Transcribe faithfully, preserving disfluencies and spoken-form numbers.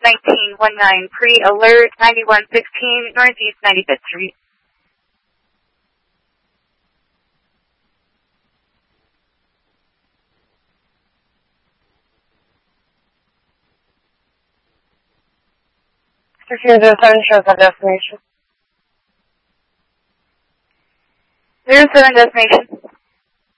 nineteen nineteen, pre-alert, ninety-one sixteen, Northeast ninety-fifth Street. zero zero seven shows our destination. zero seven destination.